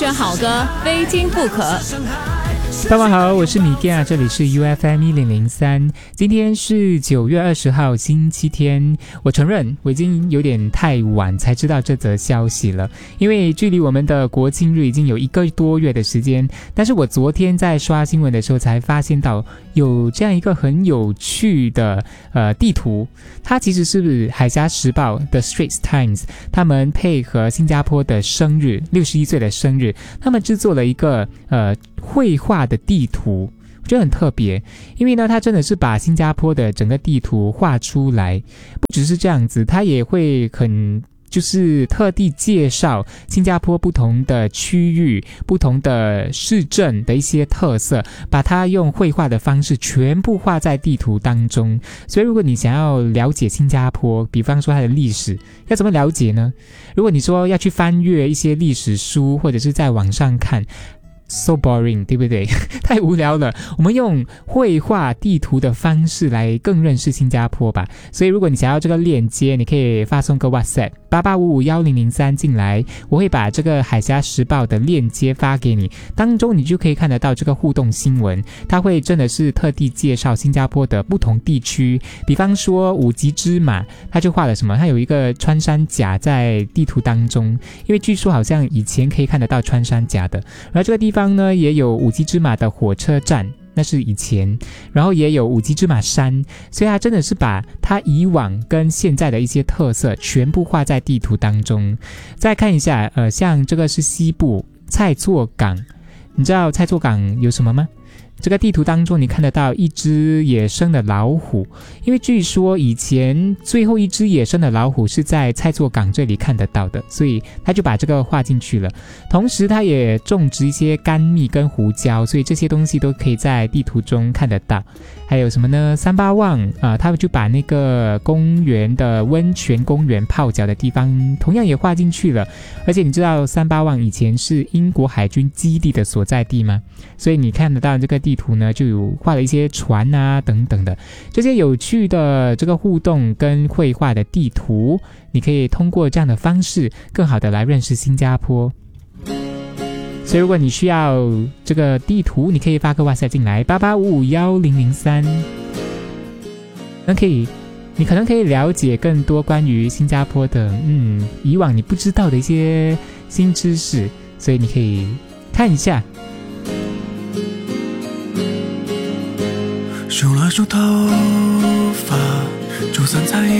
选好歌，非听不可。 大家好，我是米店，这里是 UFM1003。今天是9月20号星期天。我承认我已经有点太晚才知道这则消息了，因为距离我们的国庆日已经有1个多月的时间。但是我昨天在刷新闻的时候才发现到有这样一个很有趣的地图，它其实是海峡时报的 Straits Times 他们配合新加坡的生日61岁的生日，他们制作了一个绘画的地图，我觉得很特别，因为呢，它真的是把新加坡的整个地图画出来。不只是这样子，它也会就是特地介绍新加坡不同的区域、不同的市镇的一些特色，把它用绘画的方式全部画在地图当中。所以如果你想要了解新加坡，比方说它的历史，要怎么了解呢？如果你说要去翻阅一些历史书，或者是在网上看，So boring， 对不对？太无聊了。我们用绘画地图的方式来更认识新加坡吧。所以如果你想要这个链接，你可以发送个 WhatsApp 88551003进来，我会把这个海峡时报的链接发给你，当中你就可以看得到这个互动新闻，它会真的是特地介绍新加坡的不同地区。比方说五级芝马，它就画了什么？它有一个穿山甲在地图当中，因为据说好像以前可以看得到穿山甲的。而这个地方呢，也有五级芝马的火车站，那是以前，然后也有五级芝马山，所以它真的是把它以往跟现在的一些特色全部画在地图当中。再看一下，像这个是西部蔡厝港，你知道蔡厝港有什么吗？这个地图当中你看得到一只野生的老虎，因为据说以前最后一只野生的老虎是在蔡厝港这里看得到的，所以他就把这个画进去了。同时他也种植一些甘蜜跟胡椒，所以这些东西都可以在地图中看得到。还有什么呢？三巴旺他们就把那个公园的温泉公园泡脚的地方同样也画进去了。而且你知道三巴旺以前是英国海军基地的所在地吗？所以你看得到这个地图呢，就有画了一些船啊等等的这些有趣的这个互动跟绘画的地图，你可以通过这样的方式更好的来认识新加坡。所以如果你需要这个地图，你可以发个 WhatsApp 进来88551003，你可能可以了解更多关于新加坡的以往你不知道的一些新知识，所以你可以看一下。 梳了梳头发，就算在